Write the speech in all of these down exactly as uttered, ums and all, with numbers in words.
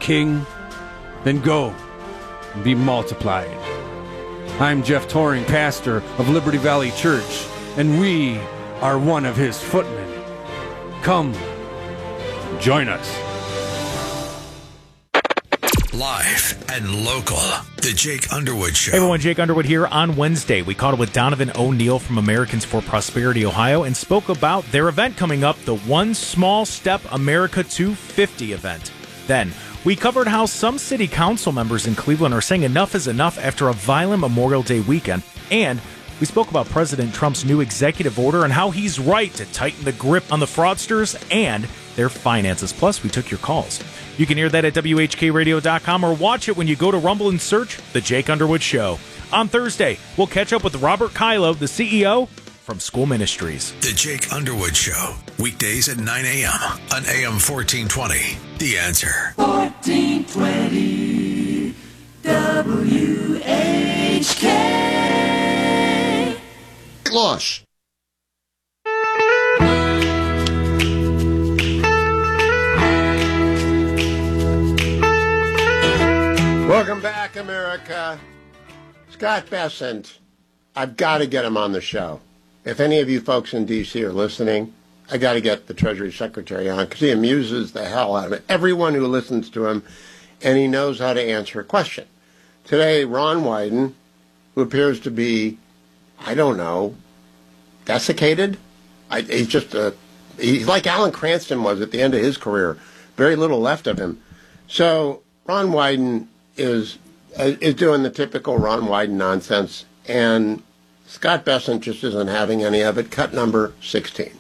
king, then go and be multiplied. I'm Jeff Toring, pastor of Liberty Valley Church, and we are one of his footmen. Come, join us. Live and local, The Jake Underwood Show. Hey everyone, Jake Underwood here. On Wednesday, we caught up with Donovan O'Neill from Americans for Prosperity Ohio and spoke about their event coming up, the One Small Step America two fifty event. Then, we covered how some city council members in Cleveland are saying enough is enough after a violent Memorial Day weekend. And we spoke about President Trump's new executive order and how he's right to tighten the grip on the fraudsters and their finances. Plus, we took your calls. You can hear that at W H K radio dot com or watch it when you go to Rumble and search The Jake Underwood Show. On Thursday, we'll catch up with Robert Kylo, the C E O from School Ministries. The Jake Underwood Show, weekdays at nine a.m. on A M fourteen twenty. The Answer. fourteen twenty W H K. Loss. Welcome back, America. Scott Bessent. I've got to get him on the show. If any of you folks in D C are listening, I got to get the Treasury Secretary on because he amuses the hell out of it. Everyone who listens to him, and he knows how to answer a question. Today, Ron Wyden, who appears to be, I don't know, desiccated. I, he's just a, he's like Alan Cranston was at the end of his career. Very little left of him. So Ron Wyden is is doing the typical Ron Wyden nonsense, and Scott Bessent just isn't having any of it. Cut number sixteen.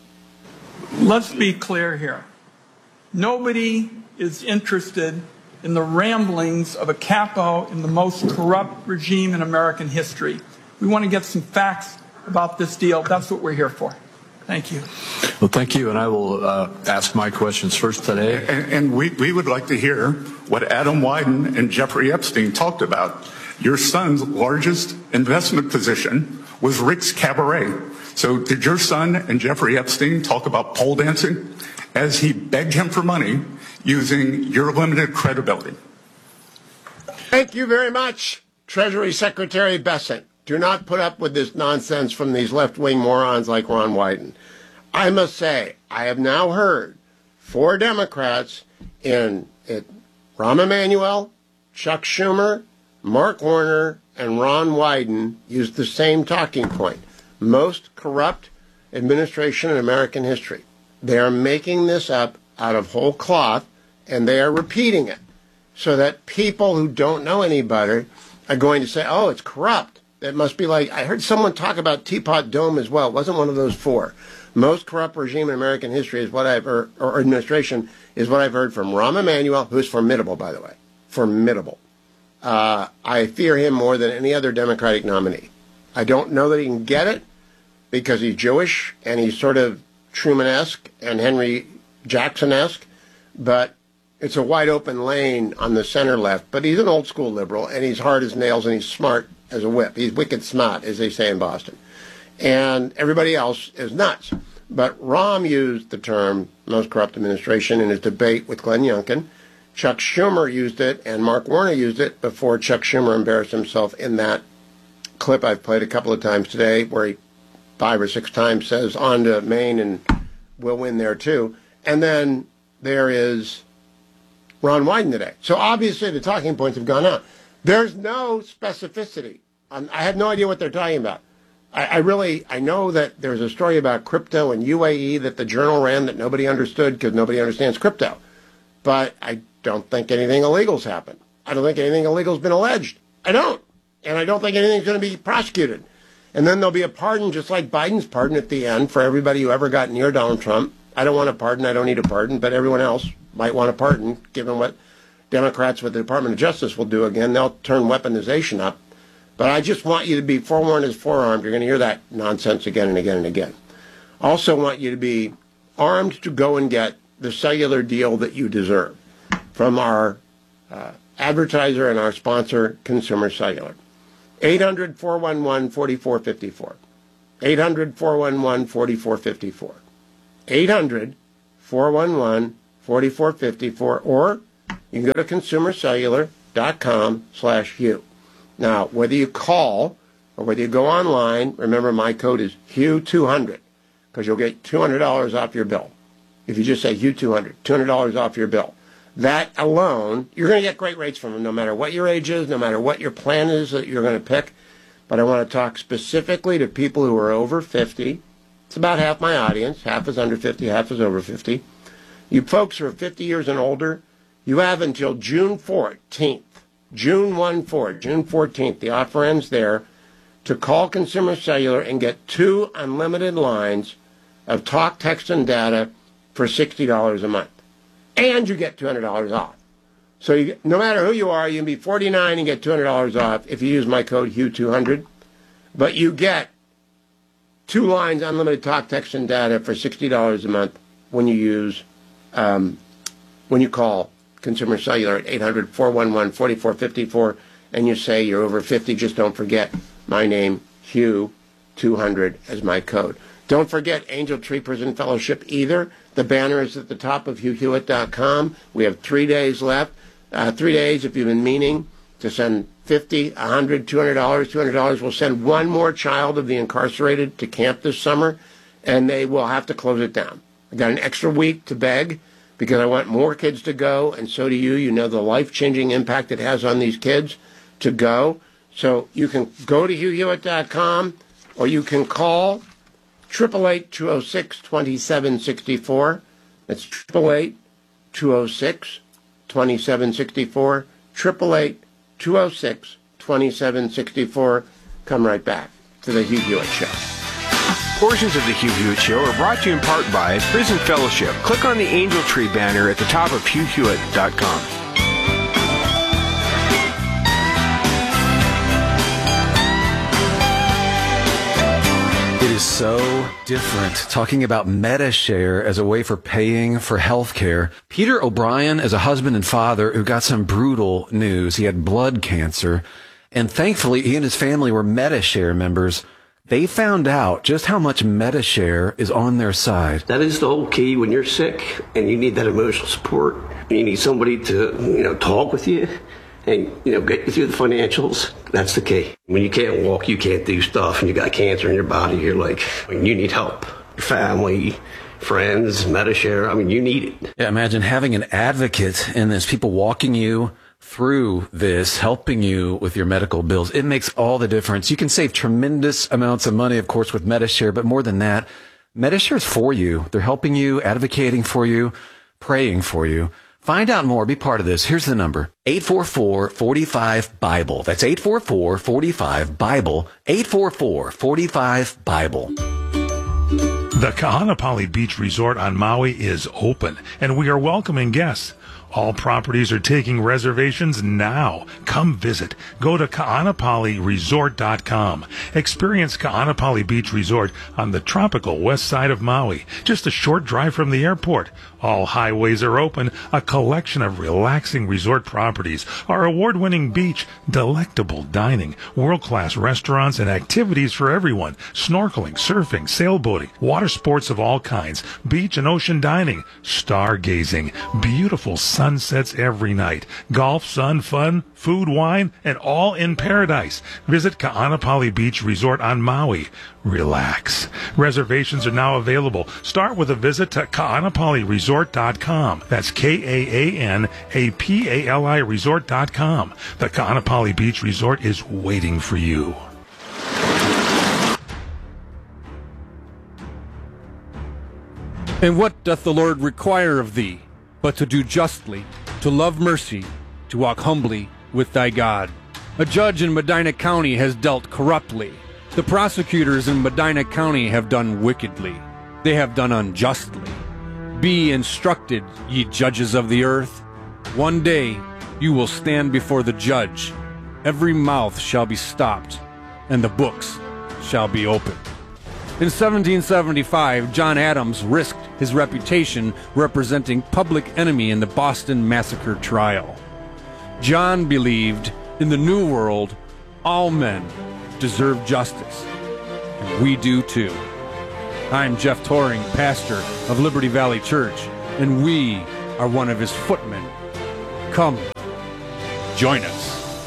Let's be clear here. Nobody is interested in the ramblings of a capo in the most corrupt regime in American history. We want to get some facts about this deal. That's what we're here for. Thank you. Well, thank you, and I will uh, ask my questions first today. And, and we, we would like to hear what Adam Wyden and Jeffrey Epstein talked about. Your son's largest investment position was Rick's Cabaret. So did your son and Jeffrey Epstein talk about pole dancing as he begged him for money using your limited credibility? Thank you very much, Treasury Secretary Bessent. Do not put up with this nonsense from these left-wing morons like Ron Wyden. I must say, I have now heard four Democrats in it, Rahm Emanuel, Chuck Schumer, Mark Warner, and Ron Wyden use the same talking point. Most corrupt administration in American history. They are making this up out of whole cloth, and they are repeating it so that people who don't know any better are going to say, oh, it's corrupt. It must be like, I heard someone talk about Teapot Dome as well. It wasn't one of those four. Most corrupt regime in American history is what I've heard, or administration is what I've heard from Rahm Emanuel, who is formidable, by the way. Formidable. Uh, I fear him more than any other Democratic nominee. I don't know that he can get it because he's Jewish and he's sort of Truman-esque and Henry Jackson-esque, but it's a wide open lane on the center left. But he's an old school liberal and he's hard as nails and he's smart as a whip. He's wicked smart, as they say in Boston. And everybody else is nuts. But Rahm used the term most corrupt administration in his debate with Glenn Youngkin. Chuck Schumer used it, and Mark Warner used it before Chuck Schumer embarrassed himself in that clip I've played a couple of times today, where he five or six times says, on to Maine, and we'll win there too. And then there is Ron Wyden today. So obviously the talking points have gone out. There's no specificity. Um, I have no idea what they're talking about. I, I really, I know that there's a story about crypto and U A E that the Journal ran that nobody understood because nobody understands crypto. But I don't think anything illegal's happened. I don't think anything illegal's been alleged. I don't. And I don't think anything's going to be prosecuted. And then there'll be a pardon, just like Biden's pardon at the end for everybody who ever got near Donald Trump. I don't want a pardon. I don't need a pardon. But everyone else might want a pardon, given what Democrats with the Department of Justice will do again. They'll turn weaponization up. But I just want you to be forewarned as forearmed. You're going to hear that nonsense again and again and again. I also want you to be armed to go and get the cellular deal that you deserve from our uh, advertiser and our sponsor, Consumer Cellular. eight hundred, four one one, four four five four. eight hundred, four one one, four four five four. eight hundred, four one one, four four five four. Or you can go to consumercellular.com slash Hugh. Now, whether you call or whether you go online, remember my code is Hugh two hundred because you'll get two hundred dollars off your bill. If you just say Hugh two hundred, two hundred dollars off your bill. That alone, you're going to get great rates from them no matter what your age is, no matter what your plan is that you're going to pick. But I want to talk specifically to people who are over fifty. It's about half my audience. Half is under fifty, half is over fifty. You folks who are fifty years and older, you have until June fourteenth, June fourteenth, June fourteenth, the offer ends there, to call Consumer Cellular and get two unlimited lines of talk, text, and data for sixty dollars a month. And you get two hundred dollars off. So you, no matter who you are, you can be forty-nine and get two hundred dollars off if you use my code Hugh two hundred. But you get two lines, unlimited talk, text, and data for sixty dollars a month when you use, um, when you call Consumer Cellular at eight hundred, four one one, four four five four and you say you're over fifty. Just don't forget my name, Hugh two hundred, as my code. Don't forget Angel Tree Prison Fellowship either. The banner is at the top of hugh hewitt dot com. We have three days left. Uh, three days if you've been meaning to send fifty, one hundred, two hundred dollars, two hundred dollars. We'll send one more child of the incarcerated to camp this summer, and they will have to close it down. I got an extra week to beg because I want more kids to go, and so do you. You know the life-changing impact it has on these kids to go. So you can go to hugh hewitt dot com, or you can call eight eight eight, two oh six, two seven six four. That's eight eight eight, two oh six, two seven six four. eight eight eight, two oh six, two seven six four. Come right back to the Hugh Hewitt Show. Portions of the Hugh Hewitt Show are brought to you in part by Prison Fellowship. Click on the Angel Tree banner at the top of hugh hewitt dot com. It is so different talking about MediShare as a way for paying for health care. Peter O'Brien is a husband and father who got some brutal news. He had blood cancer, and thankfully he and his family were MediShare members. They found out just how much MediShare is on their side. That is the whole key when you're sick and you need that emotional support. You need somebody to, you know, talk with you and, you know, get you through the financials. That's the key. When you can't walk, you can't do stuff, and you got cancer in your body, you're like, you need help. Your family, friends, MediShare, I mean, you need it. Yeah, imagine having an advocate in this, people walking you through this, helping you with your medical bills. It makes all the difference. You can save tremendous amounts of money, of course, with MediShare, but more than that, MediShare is for you. They're helping you, advocating for you, praying for you. Find out more. Be part of this. Here's the number. eight four four, four five, BIBLE. That's eight four four, four five, BIBLE. eight four four, four five, BIBLE. The Kahanapali Beach Resort on Maui is open, and we are welcoming guests. All properties are taking reservations now. Come visit. Go to kaanapali resort dot com. Experience Kaanapali Beach Resort on the tropical west side of Maui, just a short drive from the airport. All highways are open, a collection of relaxing resort properties, our award-winning beach, delectable dining, world-class restaurants, and activities for everyone. Snorkeling, surfing, sailboating, water sports of all kinds, beach and ocean dining, stargazing, beautiful sunsets every night, golf, sun, fun, food, wine, and all in paradise. Visit Kaanapali Beach Resort on Maui. Relax. Reservations are now available. Start with a visit to kaanapali resort dot com. That's K A A N A P A L I resort dot com. The Kaanapali Beach Resort is waiting for you. And what doth the Lord require of thee, but to do justly, to love mercy, to walk humbly with thy God? A judge in Medina County has dealt corruptly. The prosecutors in Medina County have done wickedly. They have done unjustly. Be instructed, ye judges of the earth. One day you will stand before the judge. Every mouth shall be stopped, and the books shall be opened. In seventeen seventy-five, John Adams risked his reputation representing Public Enemy in the Boston Massacre trial. John believed in the New World, all men deserve justice, and we do too. I'm Jeff Toring, pastor of Liberty Valley Church, and we are one of his footmen. Come, join us.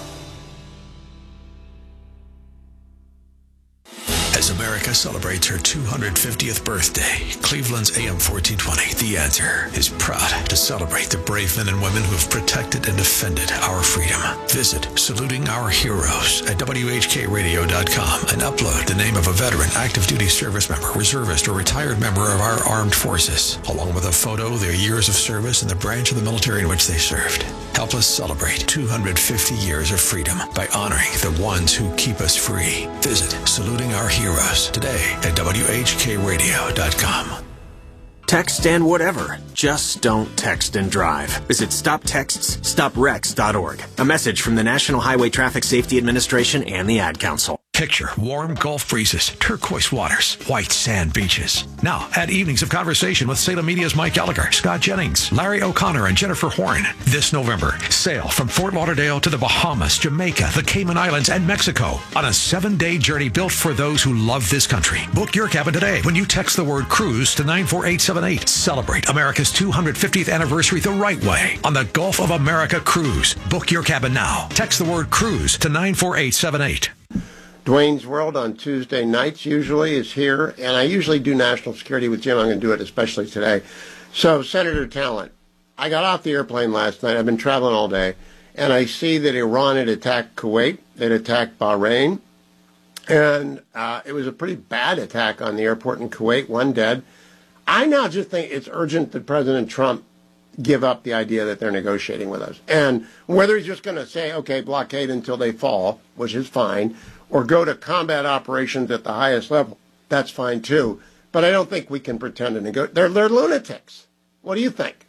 As America celebrates her two hundred fiftieth birthday, Cleveland's A M fourteen twenty, The Answer, is proud to celebrate the brave men and women who have protected and defended our freedom. Visit Saluting Our Heroes at W H K radio dot com and upload the name of a veteran, active duty service member, reservist, or retired member of our armed forces, along with a photo, their years of service, and the branch of the military in which they served. Help us celebrate two hundred fifty years of freedom by honoring the ones who keep us free. Visit Saluting Our Heroes today at W H K radio dot com. Text and whatever. Just don't text and drive. Visit stop texts stop wrecks dot org. A message from the National Highway Traffic Safety Administration and the Ad Council. Picture warm Gulf breezes, turquoise waters, white sand beaches. Now, add evenings of conversation with Salem Media's Mike Gallagher, Scott Jennings, Larry O'Connor, and Jennifer Horn. This November, sail from Fort Lauderdale to the Bahamas, Jamaica, the Cayman Islands, and Mexico on a seven-day journey built for those who love this country. Book your cabin today when you text the word cruise to nine four eight seven eight. Celebrate America's two hundred fiftieth anniversary the right way on the Gulf of America Cruise. Book your cabin now. Text the word cruise to nine four eight seven eight. Dwayne's World on Tuesday nights usually is here, and I usually do national security with Jim. I'm going to do it especially today. So, Senator Talent, I got off the airplane last night. I've been traveling all day, and I see that Iran had attacked Kuwait. They'd attacked Bahrain, and uh, it was a pretty bad attack on the airport in Kuwait, one dead. I now just think it's urgent that President Trump give up the idea that they're negotiating with us. And whether he's just going to say, okay, blockade until they fall, which is fine, or go to combat operations at the highest level, that's fine too. But I don't think we can pretend to negotiate. They're, they're lunatics. What do you think?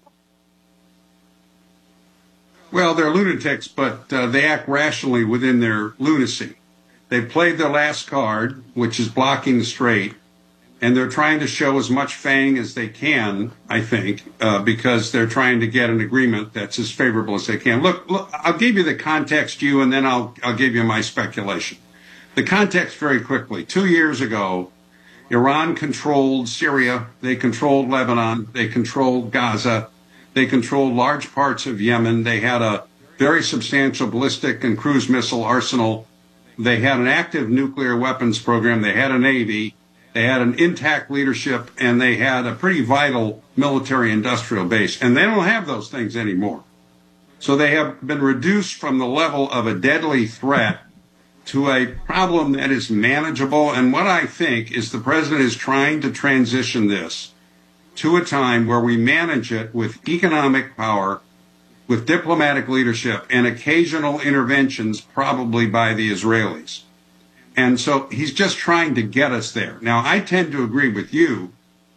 Well, they're lunatics, but uh, they act rationally within their lunacy. They played their last card, which is blocking the strait, and they're trying to show as much fang as they can, I think, uh, because they're trying to get an agreement that's as favorable as they can. Look, look, I'll give you the context, you, and then I'll I'll give you my speculation. The context very quickly. Two years ago, Iran controlled Syria, they controlled Lebanon, they controlled Gaza, they controlled large parts of Yemen. They had a very substantial ballistic and cruise missile arsenal. They had an active nuclear weapons program. They had a Navy. They had an intact leadership, and they had a pretty vital military-industrial base. And they don't have those things anymore. So they have been reduced from the level of a deadly threat to a problem that is manageable. And what I think is the president is trying to transition this to a time where we manage it with economic power, with diplomatic leadership, and occasional interventions, probably by the Israelis. And so he's just trying to get us there. Now, I tend to agree with you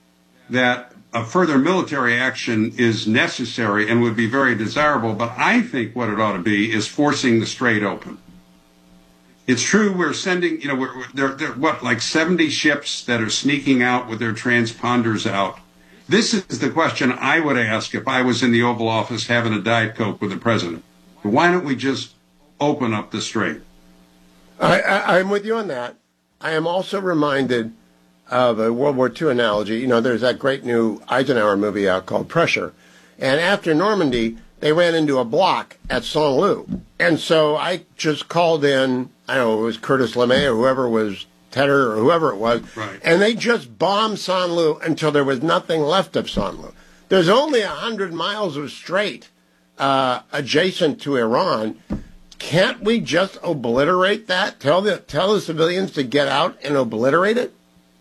that a further military action is necessary and would be very desirable, but I think what it ought to be is forcing the strait open. It's true we're sending, you know, we're, there, there, what, like seventy ships that are sneaking out with their transponders out. This is the question I would ask if I was in the Oval Office having a Diet Coke with the president. Why don't we just open up the strait? I, I, I'm with you on that. I am also reminded of a World War Two analogy. You know, there's that great new Eisenhower movie out called Pressure. And after Normandy, they ran into a block at Saint-Lô. And so I just called in, I don't know, it was Curtis LeMay or whoever was Tedder or whoever it was. Right. And they just bombed Saint-Lô until there was nothing left of Saint-Lô. There's only one hundred miles of strait uh, adjacent to Iran. Can't we just obliterate that? Tell the tell the civilians to get out and obliterate it?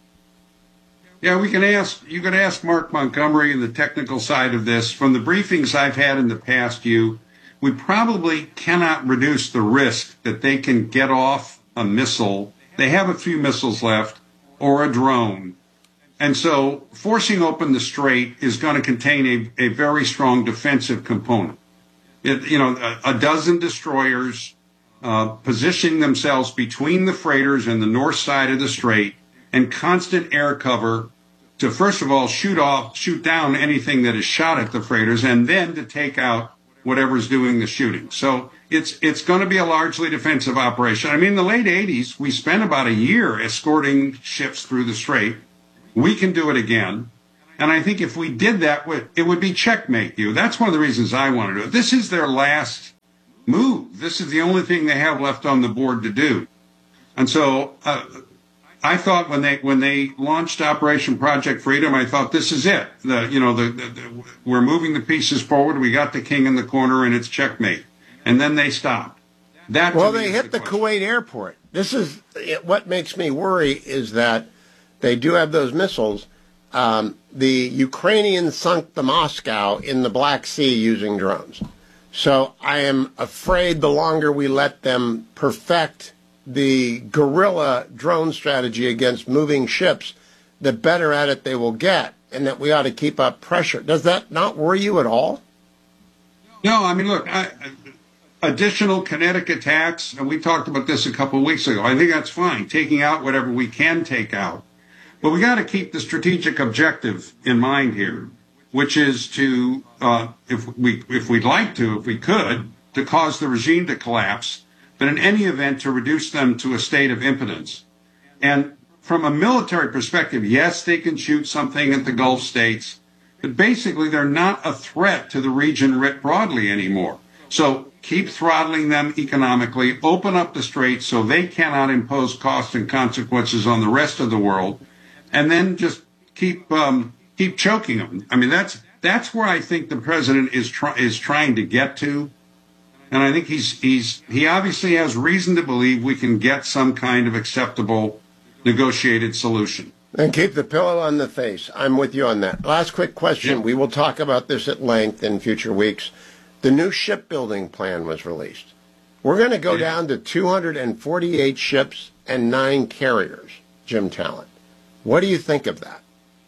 Yeah, we can ask, you can ask Mark Montgomery and the technical side of this. From the briefings I've had in the past, you, we probably cannot reduce the risk that they can get off a missile. They have a few missiles left, or a drone. And so forcing open the strait is going to contain a, a very strong defensive component. It, you know, a, a dozen destroyers uh, positioning themselves between the freighters and the north side of the strait, and constant air cover to, first of all, shoot off, shoot down anything that is shot at the freighters, and then to take out whatever's doing the shooting. So it's it's going to be a largely defensive operation. I mean, in the late eighties, we spent about a year escorting ships through the strait. We can do it again. And I think if we did that, it would be checkmate you. That's one of the reasons I want to do it. This is their last move. This is the only thing they have left on the board to do. And so uh, I thought when they when they launched Operation Project Freedom, I thought this is it. The you know the, the, the we're moving the pieces forward. We got the king in the corner, and it's checkmate. And then they stopped. That well, they hit the, the Kuwait airport. This is what makes me worry is that they do have those missiles. Um, the Ukrainians sunk the Moscow in the Black Sea using drones. So I am afraid the longer we let them perfect the guerrilla drone strategy against moving ships, the better at it they will get, and that we ought to keep up pressure. Does that not worry you at all? No, I mean, look, I, additional kinetic attacks, and we talked about this a couple of weeks ago. I think that's fine, taking out whatever we can take out. But we got to keep the strategic objective in mind here, which is to, uh, if we if we'd like to, if we could, to cause the regime to collapse, but in any event to reduce them to a state of impotence. And from a military perspective, yes, they can shoot something at the Gulf states, but basically they're not a threat to the region writ broadly anymore. So keep throttling them economically, open up the straits so they cannot impose costs and consequences on the rest of the world, and then just keep um, keep choking them. I mean, that's that's where I think the president is try, is trying to get to, and I think he's he's he obviously has reason to believe we can get some kind of acceptable negotiated solution. And keep the pillow on the face. I'm with you on that. Last quick question. Yeah. We will talk about this at length in future weeks. The new shipbuilding plan was released. We're going to go yeah. down to two hundred forty-eight ships and nine carriers, Jim Talent. What do you think of that?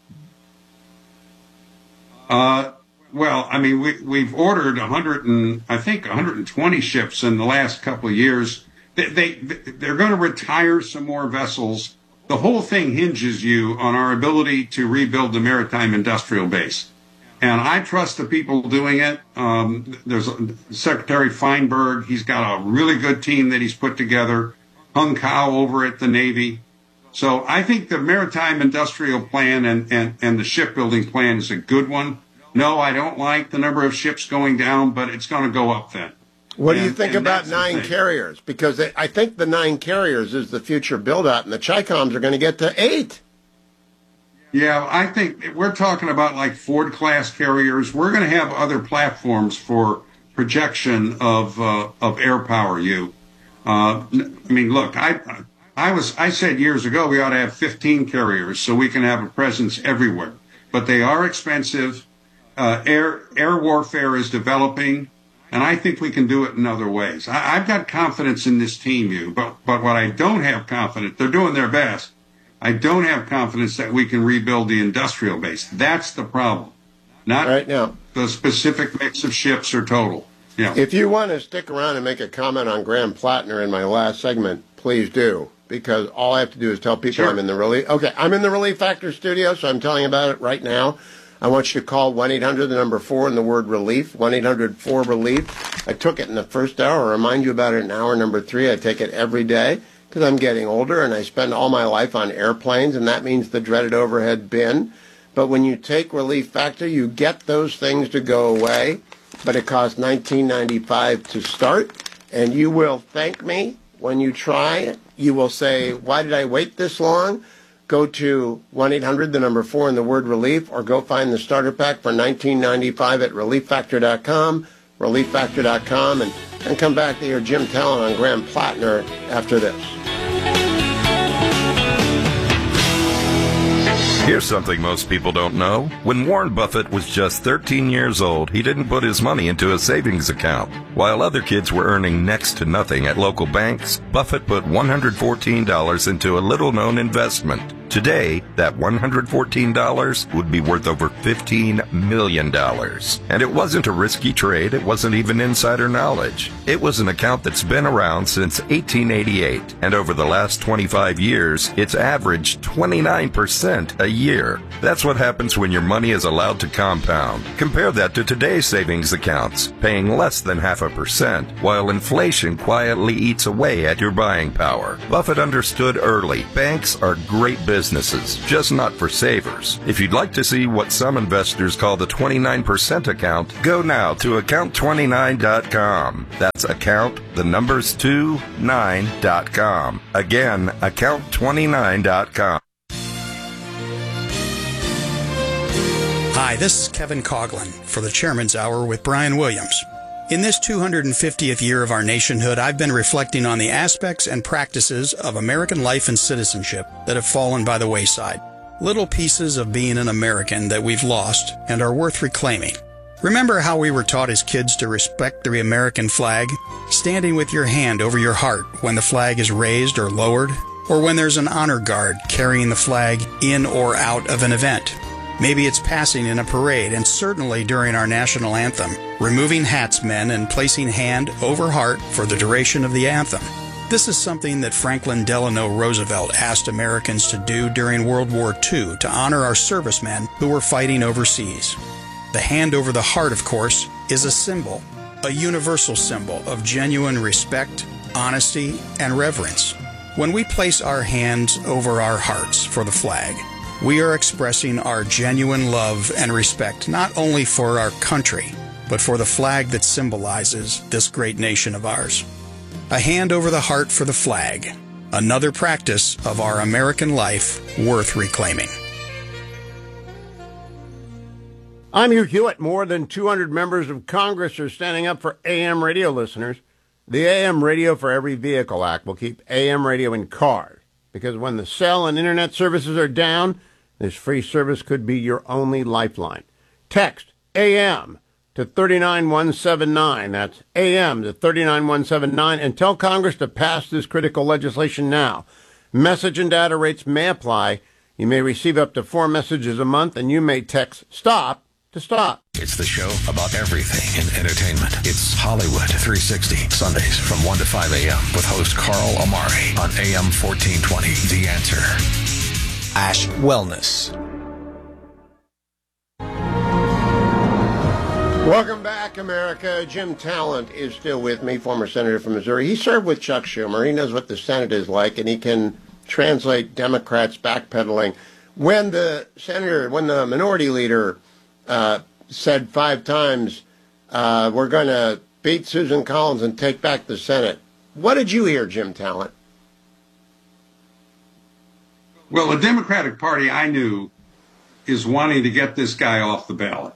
Uh, well, I mean, we, we've ordered one hundred and I think one hundred twenty ships in the last couple of years. They, they, they're going to retire some more vessels. The whole thing hinges you on our ability to rebuild the maritime industrial base. And I trust the people doing it. Um, there's Secretary Feinberg. He's got a really good team that he's put together. Hung Kao over at the Navy. So I think the maritime industrial plan and, and, and the shipbuilding plan is a good one. No, I don't like the number of ships going down, but it's going to go up then. What and, do you think about nine carriers? Because they, I think the nine carriers is the future build-out, and the Chi-Coms are going to get to eight. Yeah, I think we're talking about like Ford-class carriers. We're going to have other platforms for projection of uh, of air power. You, uh, I mean, look, I. I was I said years ago we ought to have fifteen carriers so we can have a presence everywhere. But they are expensive. Uh, air air warfare is developing, and I think we can do it in other ways. I, I've got confidence in this team, you. But but what I don't have confidence, they're doing their best. I don't have confidence that we can rebuild the industrial base. That's the problem, not right now the specific mix of ships or total. Yeah. If you want to stick around and make a comment on Graham Plattner in my last segment, please do. Because all I have to do is tell people sure. I'm in the Relief. Okay, I'm in the Relief Factor studio, so I'm telling you about it right now. I want you to call one eight hundred, the number four, and the word relief, one eight hundred four relief. I took it in the first hour. I'll remind you about it in hour number three. I take it every day because I'm getting older, and I spend all my life on airplanes, and that means the dreaded overhead bin. But when you take Relief Factor, you get those things to go away, but it costs nineteen ninety-five to start, and you will thank me when you try it. You will say, why did I wait this long? Go to one eight hundred, the number four, and the word relief, or go find the starter pack for nineteen ninety-five at relief factor dot com, relief factor dot com, and, and come back to hear Jim Talent on Graham Plattner after this. Here's something most people don't know. When Warren Buffett was just thirteen years old, he didn't put his money into a savings account. While other kids were earning next to nothing at local banks, Buffett put one hundred fourteen dollars into a little-known investment. Today, that one hundred fourteen dollars would be worth over fifteen million dollars. And it wasn't a risky trade. It wasn't even insider knowledge. It was an account that's been around since eighteen eighty-eight. And over the last twenty-five years, it's averaged twenty-nine percent a year. That's what happens when your money is allowed to compound. Compare that to today's savings accounts, paying less than half a percent, while inflation quietly eats away at your buying power. Buffett understood early. Banks are great business. businesses, just not for savers. If you'd like to see what some investors call the twenty-nine percent account, go now to account twenty-nine dot com. That's account, the numbers two, nine dot com. Again, account twenty-nine dot com. Hi, this is Kevin Coughlin for the Chairman's Hour with Brian Williams. In this two hundred fiftieth year of our nationhood, I've been reflecting on the aspects and practices of American life and citizenship that have fallen by the wayside. Little pieces of being an American that we've lost and are worth reclaiming. Remember how we were taught as kids to respect the American flag? Standing with your hand over your heart when the flag is raised or lowered, or when there's an honor guard carrying the flag in or out of an event. Maybe it's passing in a parade, and certainly during our national anthem, removing hats, men, and placing hand over heart for the duration of the anthem. This is something that Franklin Delano Roosevelt asked Americans to do during World War Two to honor our servicemen who were fighting overseas. The hand over the heart, of course, is a symbol, a universal symbol of genuine respect, honesty, and reverence. When we place our hands over our hearts for the flag, we are expressing our genuine love and respect not only for our country, but for the flag that symbolizes this great nation of ours. A hand over the heart for the flag, another practice of our American life worth reclaiming. I'm Hugh Hewitt. More than two hundred members of Congress are standing up for A M radio listeners. The A M Radio for Every Vehicle Act will keep A M radio in cars, because when the cell and internet services are down, this free service could be your only lifeline. Text A M to three nine one seven nine. That's A M to three nine one seven nine. And tell Congress to pass this critical legislation now. Message and data rates may apply. You may receive up to four messages a month, and you may text STOP to stop. It's the show about everything in entertainment. It's Hollywood three sixty, Sundays from one to five a.m. with host Carl Amari on A M fourteen twenty. The Answer. Ash Wellness. Welcome back, America. Jim Talent is still with me, former senator from Missouri. He served with Chuck Schumer. He knows what the Senate is like, and he can translate Democrats backpedaling. When the senator, when the minority leader uh, said five times, uh, we're going to beat Susan Collins and take back the Senate, what did you hear, Jim Talent? Well, the Democratic Party, I knew, is wanting to get this guy off the ballot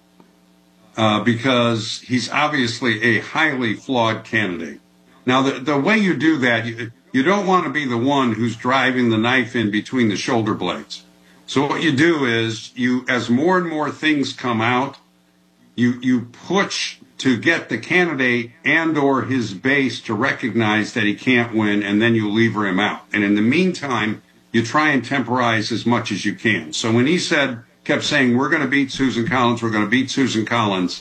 uh, because he's obviously a highly flawed candidate. Now, the, the way you do that, you, you don't want to be the one who's driving the knife in between the shoulder blades. So what you do is, you, as more and more things come out, you you push to get the candidate and or his base to recognize that he can't win, and then you lever him out. And in the meantime, you try and temporize as much as you can. So when he said, kept saying, we're going to beat Susan Collins, we're going to beat Susan Collins,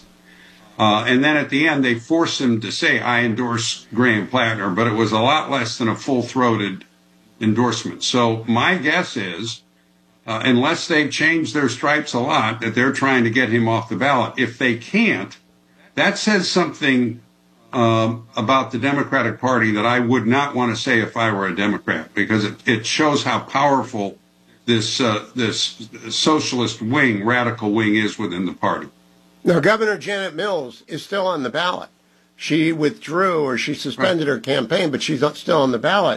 uh, and then at the end they forced him to say, I endorse Graham Plattner, but it was a lot less than a full-throated endorsement. So my guess is, uh, unless they've changed their stripes a lot, that they're trying to get him off the ballot. If they can't, that says something Um, about the Democratic Party that I would not want to say if I were a Democrat, because it, it shows how powerful this uh, this socialist wing, radical wing, is within the party. Now, Governor Janet Mills is still on the ballot. She withdrew or she suspended right. her campaign, but she's still on the ballot.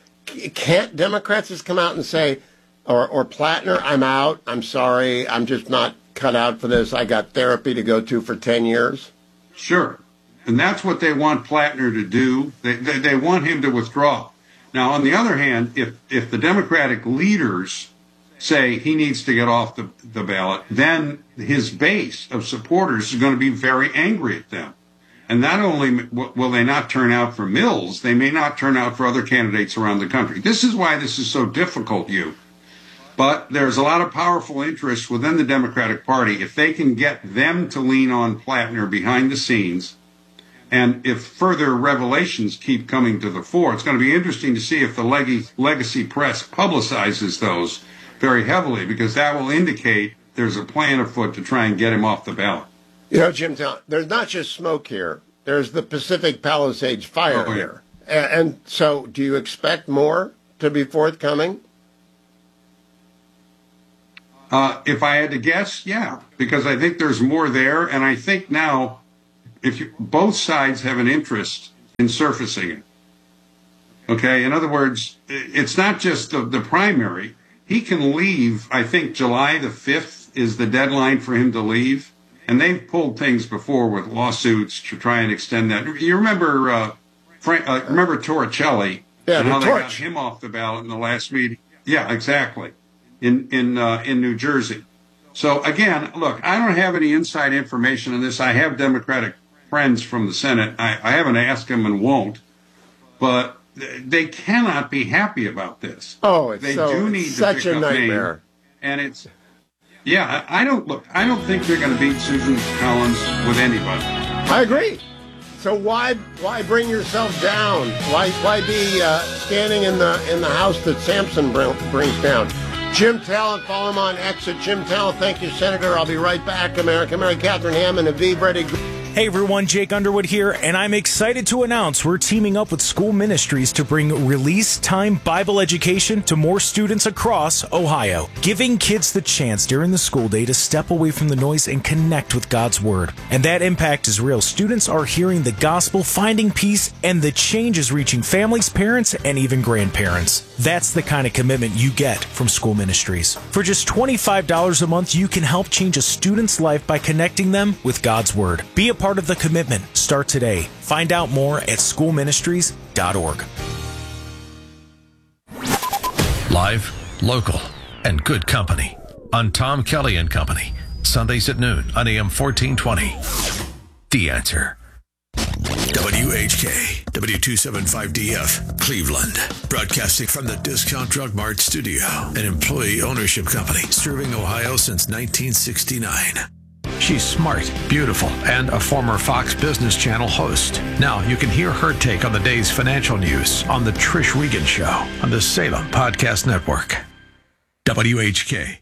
Can't Democrats just come out and say, or, or Plattner, I'm out, I'm sorry, I'm just not cut out for this, I got therapy to go to for ten years? Sure. And that's what they want Plattner to do. They, they, they want him to withdraw. Now, on the other hand, if, if the Democratic leaders say he needs to get off the, the ballot, then his base of supporters is going to be very angry at them. And not only will they not turn out for Mills, they may not turn out for other candidates around the country. This is why this is so difficult, you. But there's a lot of powerful interests within the Democratic Party. If they can get them to lean on Plattner behind the scenes, and if further revelations keep coming to the fore, it's going to be interesting to see if the leg- legacy press publicizes those very heavily, because that will indicate there's a plan afoot to try and get him off the ballot. You know, Jim, there's not just smoke here. There's the Pacific Palisades fire oh, yeah. here. And, and so do you expect more to be forthcoming? Uh, if I had to guess, yeah, because I think there's more there. And I think now, if you, both sides have an interest in surfacing it. Okay, in other words, it's not just the, the primary. He can leave, I think July the fifth is the deadline for him to leave. And they've pulled things before with lawsuits to try and extend that. You remember uh, Frank, uh, remember Torricelli? Yeah, and how the they torch. got him off the ballot in the last meeting. Yeah, exactly. In in uh, in New Jersey. So again, look, I don't have any inside information on this. I have Democratic friends from the Senate. I, I haven't asked them and won't, but they cannot be happy about this. Oh, it's they so, do need it's to such pick a up nightmare. Maine, and it's yeah. I I don't look. I don't think they're going to beat Susan Collins with anybody. I agree. So why why bring yourself down? Why why be uh, standing in the in the house that Sampson br- brings down? Jim Talent, follow him on X at Jim Talent. Thank you, Senator. I'll be right back. America, Mary Catherine Hammond, Aviv Ready. Hey everyone, Jake Underwood here, and I'm excited to announce we're teaming up with School Ministries to bring Release Time Bible education to more students across Ohio, giving kids the chance during the school day to step away from the noise and connect with God's Word. And that impact is real. Students are hearing the gospel, finding peace, and the change is reaching families, parents, and even grandparents. That's the kind of commitment you get from School Ministries. For just twenty-five dollars a month, you can help change a student's life by connecting them with God's Word. Be a part of the commitment. Start today. Find out more at school ministries dot org. Live, local, and good company on Tom Kelly and Company. Sundays at noon on A M fourteen twenty. The Answer. W H K, W two seventy-five D F, Cleveland. Broadcasting from the Discount Drug Mart studio, an employee ownership company serving Ohio since nineteen sixty-nine. She's smart, beautiful, and a former Fox Business Channel host. Now you can hear her take on the day's financial news on The Trish Regan Show on the Salem Podcast Network. W H K.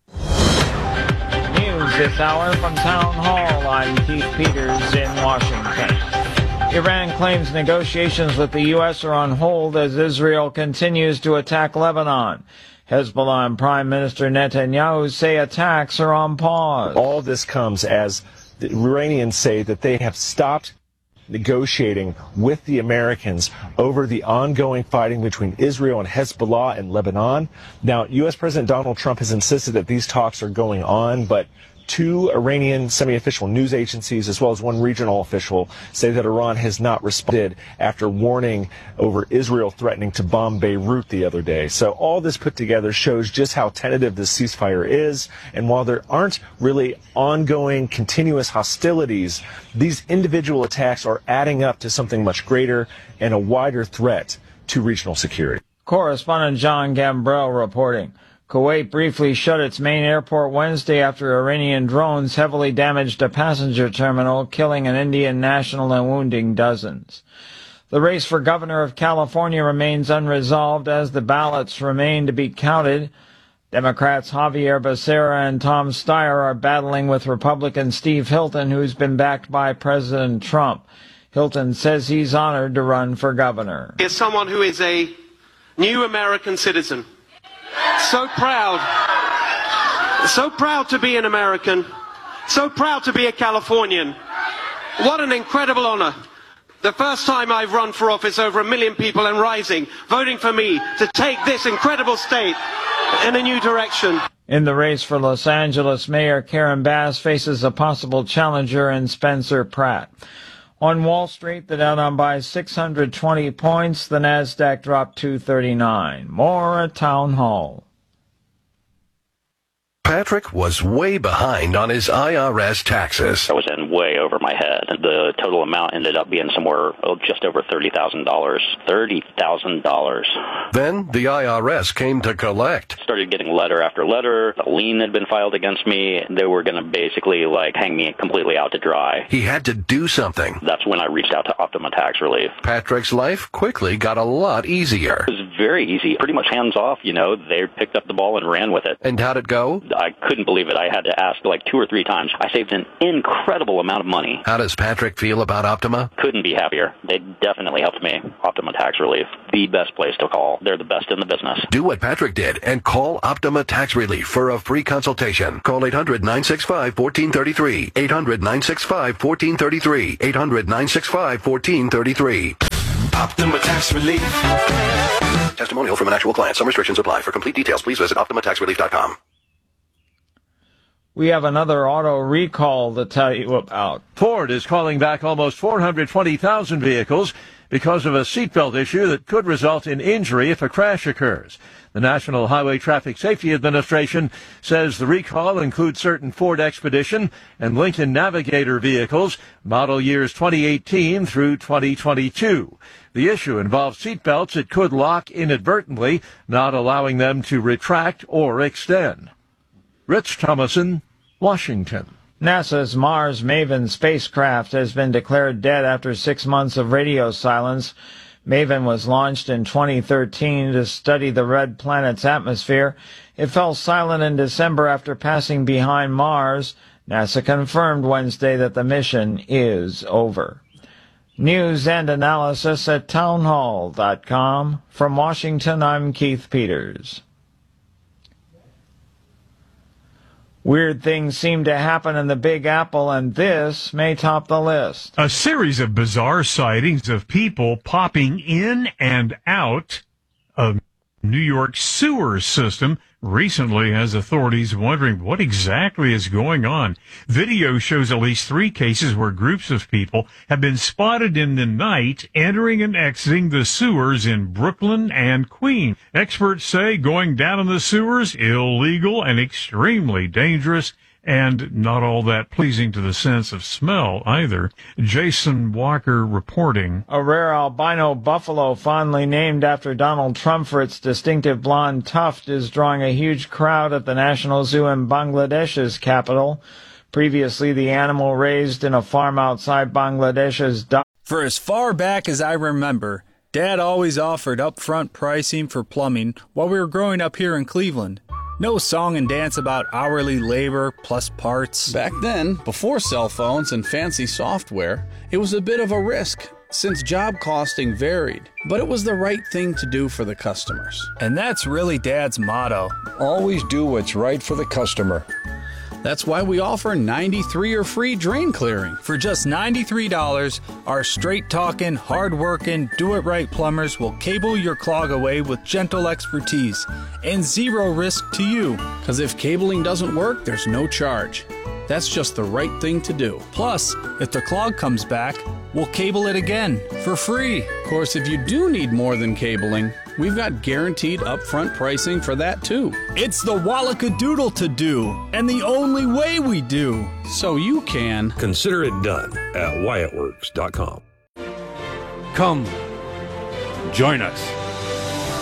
News this hour from Town Hall. I'm Keith Peters in Washington. Iran claims negotiations with the U S are on hold as Israel continues to attack Lebanon. Hezbollah and Prime Minister Netanyahu say attacks are on pause. All this comes as the Iranians say that they have stopped negotiating with the Americans over the ongoing fighting between Israel and Hezbollah and Lebanon. Now, U S President Donald Trump has insisted that these talks are going on, but two Iranian semi-official news agencies, as well as one regional official, say that Iran has not responded after warning over Israel threatening to bomb Beirut the other day. So all this put together shows just how tentative this ceasefire is. And while there aren't really ongoing, continuous hostilities, these individual attacks are adding up to something much greater and a wider threat to regional security. Correspondent John Gambrell reporting. Kuwait briefly shut its main airport Wednesday after Iranian drones heavily damaged a passenger terminal, killing an Indian national and wounding dozens. The race for governor of California remains unresolved as the ballots remain to be counted. Democrats Javier Becerra and Tom Steyer are battling with Republican Steve Hilton, who's been backed by President Trump. Hilton says he's honored to run for governor. As someone who is a new American citizen, so proud, so proud to be an American, so proud to be a Californian. What an incredible honor. The first time I've run for office, over a million people and rising, voting for me to take this incredible state in a new direction. In the race for Los Angeles, Mayor Karen Bass faces a possible challenger in Spencer Pratt. On Wall Street, the Dow down by six hundred twenty points. The Nasdaq dropped two thirty-nine. More at Town Hall. Patrick was way behind on his I R S taxes. I was in way over my head. The total amount ended up being somewhere oh, just over thirty thousand dollars. thirty thousand dollars. Then the I R S came to collect. Started getting letter after letter. A lien had been filed against me. They were going to basically like hang me completely out to dry. He had to do something. That's when I reached out to Optima Tax Relief. Patrick's life quickly got a lot easier. It was very easy. Pretty much hands off, you know. They picked up the ball and ran with it. And how'd it go? I couldn't believe it. I had to ask like two or three times. I saved an incredible amount of money. How does Patrick feel about Optima? Couldn't be happier. They definitely helped me. Optima Tax Relief, the best place to call. They're the best in the business. Do what Patrick did and call Optima Tax Relief for a free consultation. Call eight hundred, nine six five, one four three three. eight hundred, nine six five, one four three three. eight hundred, nine six five, one four three three. Optima Tax Relief. Testimonial from an actual client. Some restrictions apply. For complete details, please visit optima tax relief dot com. We have another auto recall to tell you about. Ford is calling back almost four hundred twenty thousand vehicles because of a seatbelt issue that could result in injury if a crash occurs. The National Highway Traffic Safety Administration says the recall includes certain Ford Expedition and Lincoln Navigator vehicles, model years twenty eighteen through twenty twenty-two. The issue involves seatbelts that could lock inadvertently, not allowing them to retract or extend. Rich Thomason, Washington. NASA's Mars Maven spacecraft has been declared dead after six months of radio silence. Maven was launched in twenty thirteen to study the red planet's atmosphere. It fell silent in December after passing behind Mars. NASA confirmed Wednesday that the mission is over. News and analysis at townhall dot com. From Washington, I'm Keith Peters. Weird things seem to happen in the Big Apple, and this may top the list. A series of bizarre sightings of people popping in and out of New York's sewer system recently has authorities wondering what exactly is going on. Video shows at least three cases where groups of people have been spotted in the night entering and exiting the sewers in Brooklyn and Queens. Experts say going down in the sewers illegal and extremely dangerous, and not all that pleasing to the sense of smell either. Jason Walker reporting. A rare albino buffalo fondly named after Donald Trump for its distinctive blonde tuft is drawing a huge crowd at the National Zoo in Bangladesh's capital. Previously, the animal raised in a farm outside Bangladesh's... For as far back as I remember, Dad always offered upfront pricing for plumbing while we were growing up here in Cleveland. No song and dance about hourly labor plus parts. Back then, before cell phones and fancy software, it was a bit of a risk, since job costing varied. But it was the right thing to do for the customers. And that's really Dad's motto. Always do what's right for the customer. That's why we offer ninety-three or free drain clearing. For just ninety-three dollars, our straight-talking, hard-working, do-it-right plumbers will cable your clog away with gentle expertise and zero risk to you. Because if cabling doesn't work, there's no charge. That's just the right thing to do. Plus, if the clog comes back, we'll cable it again for free. Of course, if you do need more than cabling, we've got guaranteed upfront pricing for that too. It's the Wallackadoodle to do, and the only way we do. So you can consider it done at wyatt works dot com. Come, join us